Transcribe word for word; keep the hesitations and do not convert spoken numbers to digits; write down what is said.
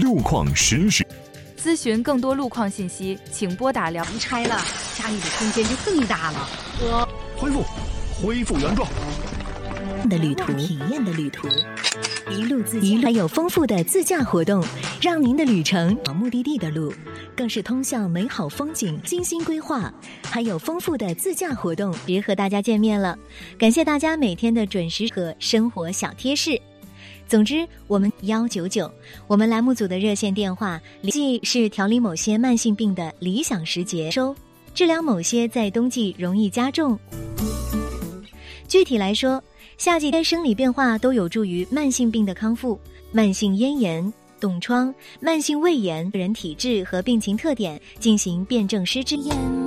路况实时。 咨询更多路况信息，请拨打两。 拆了，家里的空间就更大了。我恢复，恢复原状。 的旅途，体验的旅途，一路自驾，还有丰富的自驾活动，让您的旅程往目的地的路，更是通向美好风景，精心规划，还有丰富的自驾活动，别和大家见面了。感谢大家每天的准时和生活小贴士。总之，我们幺九九，我们栏目组的热线电话，既是调理某些慢性病的理想时节收，治疗某些在冬季容易加重。具体来说，夏季该生理变化都有助于慢性病的康复，慢性咽炎、冻疮、慢性胃炎，人体质和病情特点进行辩证施治。